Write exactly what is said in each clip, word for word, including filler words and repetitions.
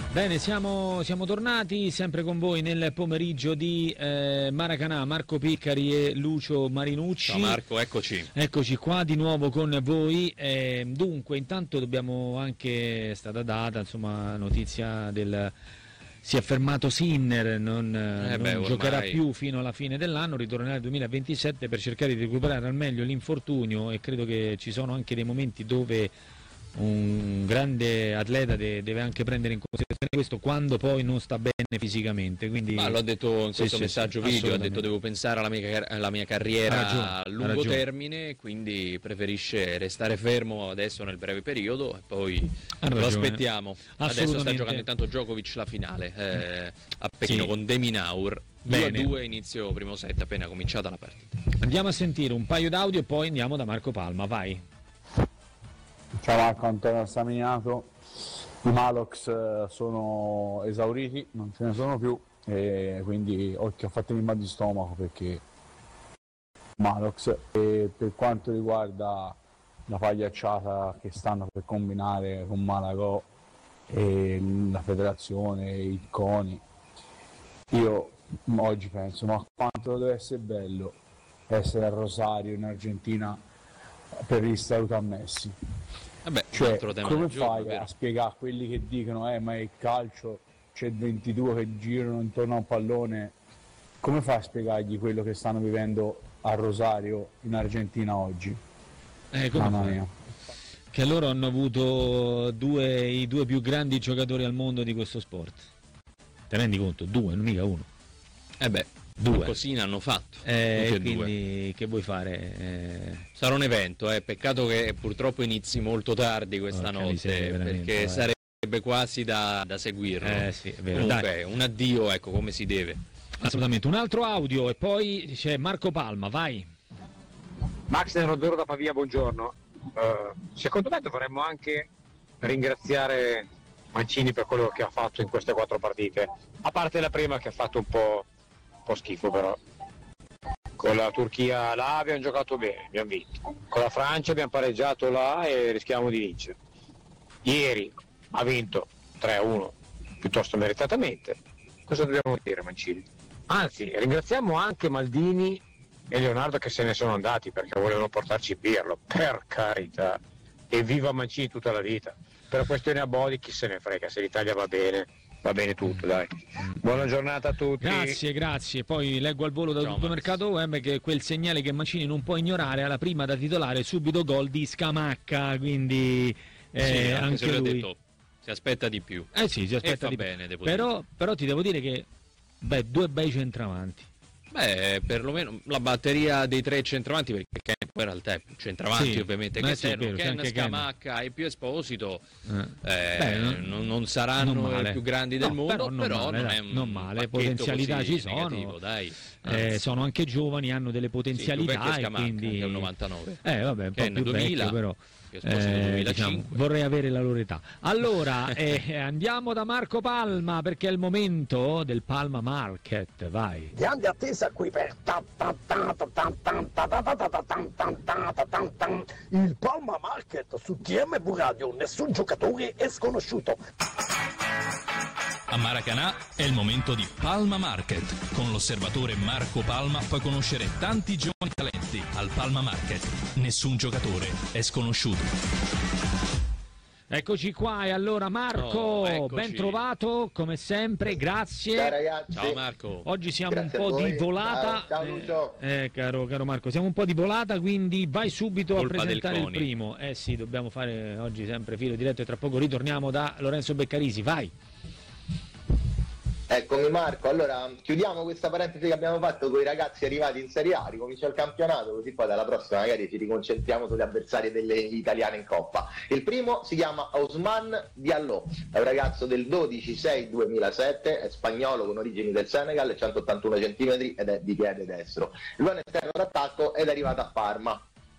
Bene, siamo, siamo tornati sempre con voi nel pomeriggio di eh, Maracanã, Marco Piccari e Lucio Marinucci. Ciao Marco, eccoci. Eccoci qua di nuovo con voi. Eh, dunque, intanto dobbiamo anche, è stata data, insomma, notizia del... Si è fermato Sinner, non, eh non beh, ormai... giocherà più fino alla fine dell'anno, ritornerà nel duemilaventisette per cercare di recuperare al meglio l'infortunio, e credo che ci sono anche dei momenti dove un grande atleta de- deve anche prendere in considerazione questo quando poi non sta bene fisicamente. Quindi Ma l'ho detto in questo sì, messaggio sì, video, ha detto devo pensare alla mia, alla mia carriera ragione, a lungo termine, quindi preferisce restare fermo adesso nel breve periodo e poi lo aspettiamo. Adesso sta giocando intanto Djokovic la finale eh, a Pechino, sì, con De Minaur. due a due, inizio primo set, appena cominciata la partita. Andiamo a sentire un paio d'audio e poi andiamo da Marco Palma, vai. Ciao Marco, Antonio Staminato. I Malox sono esauriti, non ce ne sono più, e quindi occhio a fatemi mal di stomaco perché Malox. E per quanto riguarda la pagliacciata che stanno per combinare con Malagò e la federazione, i CONI, io oggi penso, ma quanto deve essere bello essere a Rosario in Argentina per il saluto a Messi. Vabbè, cioè, tema come giorno, fai a spiegare a quelli che dicono eh ma il calcio c'è ventidue che girano intorno a un pallone, come fai a spiegargli quello che stanno vivendo a Rosario in Argentina oggi? Eh, come Mamma mia. Che loro hanno avuto due, i due più grandi giocatori al mondo di questo sport. Te rendi conto? Due, non mica uno. Eh beh, due così ne hanno fatto. Eh, quindi due. Che vuoi fare? Eh... Sarà un evento, eh. Peccato che purtroppo inizi molto tardi questa oh, notte, perché eh. sarebbe quasi da, da seguirlo. Eh, sì, è vero. Comunque, Dai. Un addio, ecco, come si deve. Assolutamente. Un altro audio e poi c'è Marco Palma, vai. Max Nero da Pavia, buongiorno. Uh, secondo me dovremmo anche ringraziare Mancini per quello che ha fatto in queste quattro partite, a parte la prima che ha fatto un po', un po' schifo, però con la Turchia là abbiamo giocato bene, abbiamo vinto, con la Francia abbiamo pareggiato là e rischiamo di vincere. Ieri ha vinto tre a uno piuttosto meritatamente. Cosa dobbiamo dire, Mancini? Anzi, ringraziamo anche Maldini e Leonardo che se ne sono andati perché volevano portarci Pirlo, per carità, e viva Mancini tutta la vita. Per questione a Bodi chi se ne frega, se l'Italia va bene va bene tutto, dai. Buona giornata a tutti. Grazie, grazie. Poi leggo al volo da Ciao, tutto il mercato web che quel segnale che Mancini non può ignorare, alla prima da titolare subito gol di Scamacca, quindi eh, sì, anche, anche se lui detto, si aspetta di più. Eh sì, si aspetta e di fa bene, devo però, dire. però ti devo dire che beh, due bei centravanti. Beh, perlomeno la batteria dei tre centravanti, perché Ken in realtà è più centravanti, sì, ovviamente che sì, Ken, Ken Scamacca e più Esposito eh. Eh, Beh, non, non saranno non i più grandi del no, mondo, però non però male, non dai, è un non male, potenzialità ci sono, negativo, dai. Eh, sono anche giovani, hanno delle potenzialità, sì, e quindi è il novantanove. Eh vabbè, un Ken po' più duemila, vecchio, però Eh, diciamo, vorrei avere la loro età. Allora eh, andiamo da Marco Palma perché è il momento del Palma Market, vai. Grande attesa qui per il Palma Market su T M V Radio, nessun giocatore è sconosciuto. A Maracanã è il momento di Palma Market. Con l'osservatore Marco Palma puoi conoscere tanti giovani talenti al Palma Market. Nessun giocatore è sconosciuto. Eccoci qua e allora Marco, oh, ben trovato come sempre, grazie. Ciao ragazzi. Ciao Marco. Oggi siamo grazie un po' di volata. Ciao, ciao Lucio. Eh, eh, caro, caro Marco, siamo un po' di volata, quindi vai subito Colpa a presentare il primo. Eh sì, dobbiamo fare oggi sempre filo diretto e tra poco ritorniamo da Lorenzo Beccarisi, vai. Eccomi Marco, allora chiudiamo questa parentesi che abbiamo fatto con i ragazzi arrivati in Serie A, ricomincia il campionato, così poi dalla prossima magari ci riconcentriamo sulle avversarie delle italiane in Coppa. Il primo si chiama Ousmane Diallo, è un ragazzo del dodici sei duemilasette, è spagnolo con origini del Senegal, centottantuno centimetri ed è di piede destro. Il buon esterno d'attacco ed è arrivato a Parma.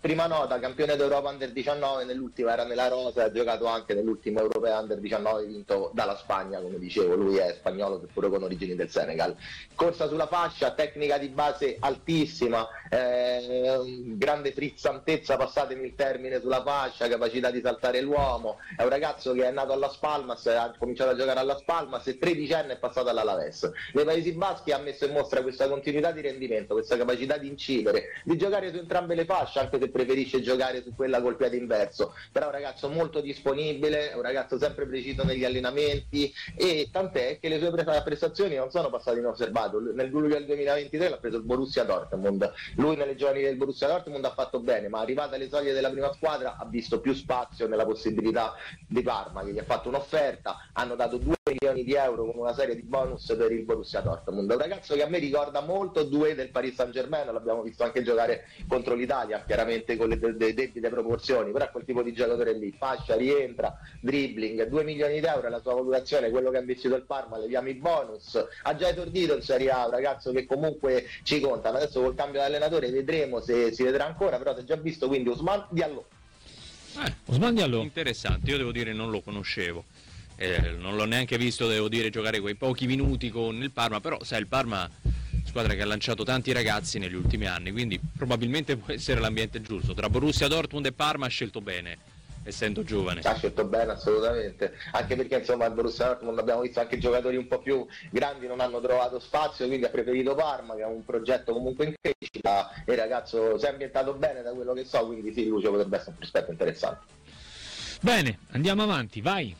prima nota, campione d'Europa Under diciannove, nell'ultima era nella rosa, ha giocato anche nell'ultimo europeo Under diciannove vinto dalla Spagna, come dicevo, lui è spagnolo seppure con origini del Senegal. Corsa sulla fascia, tecnica di base altissima, eh, grande frizzantezza, passatemi il termine, sulla fascia, capacità di saltare l'uomo. È un ragazzo che è nato alla Spalmas, ha cominciato a giocare alla Spalmas e tredicenne è passato all'Alaves. Nei Paesi Baschi ha messo in mostra questa continuità di rendimento, questa capacità di incidere, di giocare su entrambe le fasce, anche se preferisce giocare su quella col piede inverso. Però è un ragazzo molto disponibile, è un ragazzo sempre preciso negli allenamenti, e tant'è che le sue prestazioni non sono passate inosservato. Nel luglio del duemilaventitré l'ha preso il Borussia Dortmund, lui nelle giovani del Borussia Dortmund ha fatto bene, ma arrivata alle soglie della prima squadra ha visto più spazio nella possibilità di Parma, che gli ha fatto un'offerta, hanno dato due milioni di euro con una serie di bonus per il Borussia Dortmund. È un ragazzo che a me ricorda molto due del Paris Saint-Germain, l'abbiamo visto anche giocare contro l'Italia, chiaramente con le de- de- debite proporzioni, però è quel tipo di giocatore lì, fascia, rientra, dribbling, due milioni di euro è la sua valutazione, quello che ha investito il Parma, leviamo i bonus, ha già esordito in Serie A, un ragazzo che comunque ci conta. Adesso col cambio di allenatore vedremo se si vedrà ancora, però si è già visto, quindi Ousmane Diallo. Eh, Ousmane Diallo. Interessante, io devo dire non lo conoscevo, eh, non l'ho neanche visto, devo dire, giocare quei pochi minuti con il Parma, però sai, il Parma squadra che ha lanciato tanti ragazzi negli ultimi anni, quindi probabilmente può essere l'ambiente giusto. Tra Borussia Dortmund e Parma ha scelto bene, essendo giovane. Ha scelto bene, assolutamente, anche perché insomma al Borussia Dortmund abbiamo visto anche giocatori un po' più grandi non hanno trovato spazio, quindi ha preferito Parma, che è un progetto comunque in crescita, e il ragazzo si è ambientato bene da quello che so, quindi sì, Lucio, potrebbe essere un prospetto interessante. Bene, andiamo avanti, vai.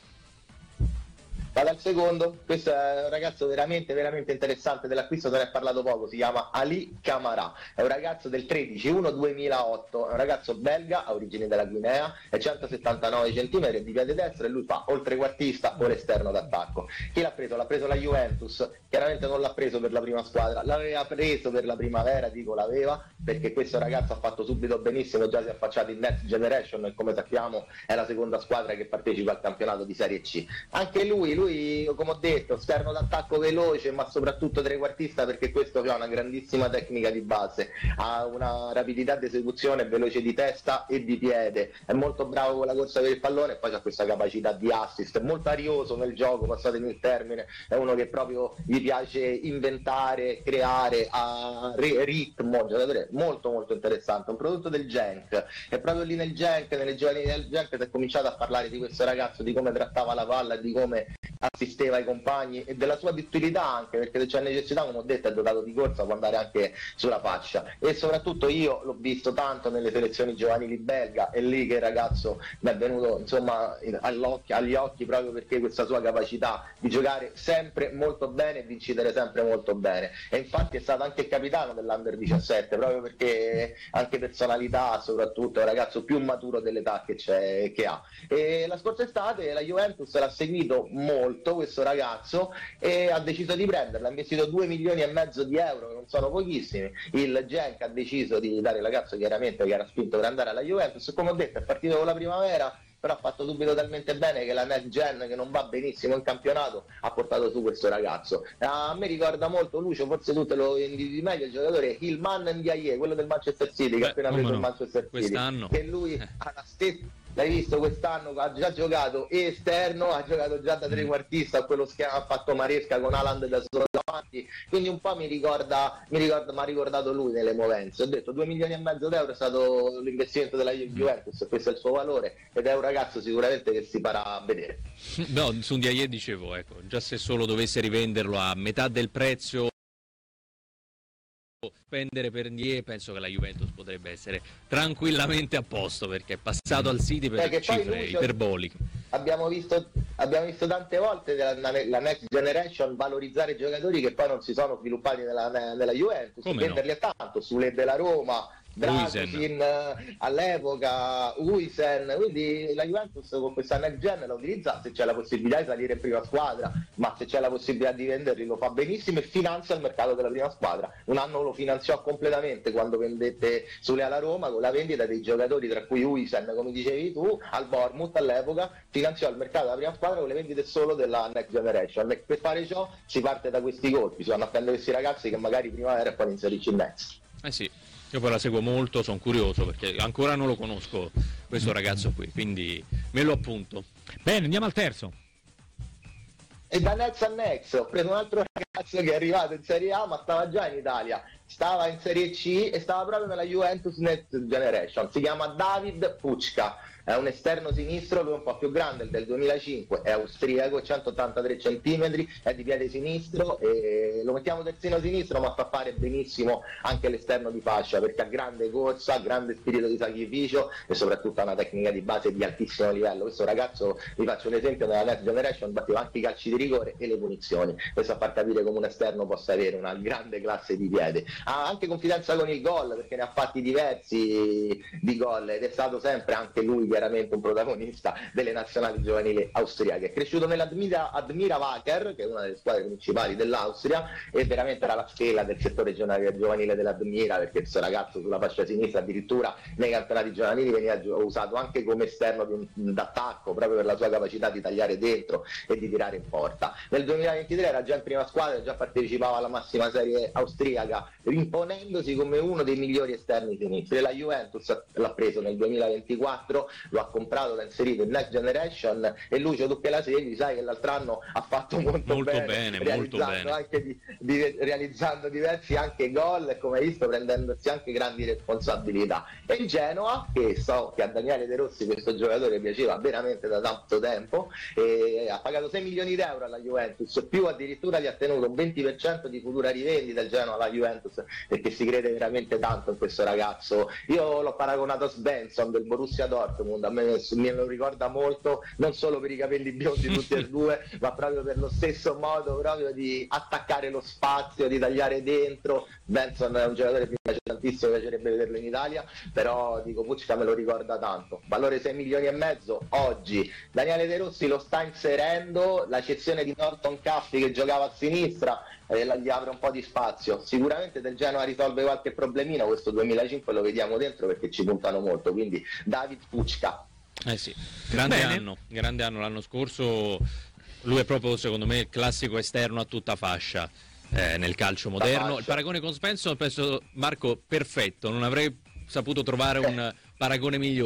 Vado al secondo, questo è un ragazzo veramente veramente interessante, dell'acquisto se ne è parlato poco, si chiama Ali Camara, è un ragazzo del tredici uno duemilaotto, è un ragazzo belga, ha origini della Guinea, è centosettantanove centimetri, è di piede destro e lui fa o il trequartista o l'esterno d'attacco. Chi l'ha preso? L'ha preso la Juventus, chiaramente non l'ha preso per la prima squadra, l'aveva preso per la primavera, dico l'aveva, perché questo ragazzo ha fatto subito benissimo, già si è affacciato in Next Generation e come sappiamo è la seconda squadra che partecipa al campionato di Serie C. Anche lui, lui come ho detto, esterno d'attacco veloce, ma soprattutto trequartista, perché questo ha una grandissima tecnica di base, ha una rapidità di esecuzione veloce di testa e di piede, è molto bravo con la corsa per il pallone e poi ha questa capacità di assist, è molto arioso nel gioco, passatemi il termine, è uno che proprio gli piace inventare, creare, a ritmo, giocatore molto molto interessante, un prodotto del Genk, e proprio lì nel Genk, nelle giovani del Genk si è cominciato a parlare di questo ragazzo, di come trattava la palla, di come assisteva ai compagni e della sua duttilità, anche perché se c'è necessità, come ho detto, è dotato di corsa, può andare anche sulla fascia, e soprattutto io l'ho visto tanto nelle selezioni giovanili belga, è lì che il ragazzo mi è venuto insomma agli occhi, proprio perché questa sua capacità di giocare sempre molto bene e di incidere sempre molto bene, e infatti è stato anche il capitano dell'Under diciassette, proprio perché anche personalità, soprattutto è un ragazzo più maturo dell'età che, c'è, che ha. E la scorsa estate la Juventus l'ha seguito molto questo ragazzo e ha deciso di prenderlo, ha investito due milioni e mezzo di euro, che non sono pochissimi. Il Genk ha deciso di dare il ragazzo, chiaramente, che era spinto per andare alla Juventus, come ho detto è partito con la primavera, però ha fatto subito talmente bene che la Next Gen, che non va benissimo in campionato, ha portato su questo ragazzo. A me ricorda molto, Lucio, forse tu te lo individui meglio, il giocatore Ilman Ndiaye, quello del Manchester City, che ha appena preso no. il Manchester City, quest'anno, che lui ha la stessa, l'hai visto quest'anno, ha già giocato esterno, ha giocato già da trequartista, a quello schema ha fatto Maresca con Haaland da solo davanti, quindi un po' mi ricorda, mi ricorda, mi ha ricordato lui nelle movenze. Ho detto due milioni e mezzo d'euro è stato l'investimento della Juventus, questo è il suo valore, ed è un ragazzo sicuramente che si farà a vedere. No, su Ndiaye dicevo, ecco, già se solo dovesse rivenderlo a metà del prezzo, spendere per Ndiaye, penso che la Juventus potrebbe essere tranquillamente a posto, perché è passato al City per Perché cifre Lucio, iperboliche. Abbiamo visto, abbiamo visto tante volte la, la Next Generation valorizzare giocatori che poi non si sono sviluppati nella, nella Juventus, Come venderli no? a tanto, Sule della Roma, Dragusin all'epoca, Huijsen, quindi la Juventus con questa Next Gen la utilizza se c'è la possibilità di salire in prima squadra, ma se c'è la possibilità di venderli lo fa benissimo e finanzia il mercato della prima squadra. Un anno lo finanziò completamente quando vendette Sule alla Roma, con la vendita dei giocatori tra cui Huijsen, come dicevi tu, al Bournemouth all'epoca, finanziò il mercato della prima squadra con le vendite solo della Next Generation, e per fare ciò si parte da questi colpi, si vanno a prendere questi ragazzi che magari prima era e poi inserirci in Next. Eh sì. Io poi la seguo molto, sono curioso perché ancora non lo conosco questo ragazzo qui, quindi me lo appunto. Bene, andiamo al terzo. E da Next a Next ho preso un altro ragazzo che è arrivato in Serie A ma stava già in Italia, stava in Serie C e stava proprio nella Juventus Next Generation, si chiama David Pučka. È un esterno sinistro, lui è un po' più grande, il del duemilacinque, è austriaco, centottantatré centimetri, è di piede sinistro e lo mettiamo terzino sinistro ma fa fare benissimo anche l'esterno di fascia perché ha grande corsa, grande spirito di sacrificio e soprattutto ha una tecnica di base di altissimo livello. Questo ragazzo, vi faccio l'esempio, nella Next Generation batteva anche i calci di rigore e le punizioni, questo a far capire come un esterno possa avere una grande classe di piede. Ha anche confidenza con il gol perché ne ha fatti diversi di gol ed è stato sempre anche lui chiaramente un protagonista delle nazionali giovanili austriache. È cresciuto nell'Admira Admira Wacker, che è una delle squadre principali dell'Austria, e veramente era la stella del settore giovanile dell'Admira perché questo ragazzo sulla fascia sinistra addirittura nei campionati giovanili veniva usato anche come esterno di un, d'attacco proprio per la sua capacità di tagliare dentro e di tirare in porta. Nel duemilaventitré era già in prima squadra, già partecipava alla massima serie austriaca, imponendosi come uno dei migliori esterni sinistri. La Juventus l'ha preso nel duemilaventiquattro, lo ha comprato, l'ha inserito in Next Generation e Lucio, tu che la segui sai che l'altro anno ha fatto molto, molto bene, bene, realizzando, molto bene. Anche di, di, realizzando diversi anche gol e come hai visto prendendosi anche grandi responsabilità. E il Genoa, che so che a Daniele De Rossi questo giocatore piaceva veramente da tanto tempo, e ha pagato sei milioni di euro alla Juventus, più addirittura gli ha tenuto un venti per cento di futura rivendita il Genoa alla Juventus perché si crede veramente tanto in questo ragazzo. Io l'ho paragonato a Svensson del Borussia Dortmund, a me me lo ricorda molto, non solo per i capelli biondi tutti e due, ma proprio per lo stesso modo proprio di attaccare lo spazio, di tagliare dentro. Svensson è un giocatore che mi piace tantissimo, mi piacerebbe vederlo in Italia, però dico Pučka me lo ricorda tanto. Valore sei milioni e mezzo oggi. Daniele De Rossi lo sta inserendo, la cessione di Norton Caffi che giocava a sinistra eh, gli apre un po' di spazio. Sicuramente del Genoa risolve qualche problemino, questo duemilacinque lo vediamo dentro perché ci puntano molto, quindi David Pučka. Eh sì, grande Bene. anno, grande anno l'anno scorso, lui è proprio secondo me il classico esterno a tutta fascia eh, nel calcio moderno. Il paragone con Svensson penso, Marco, perfetto, non avrei saputo trovare un paragone migliore.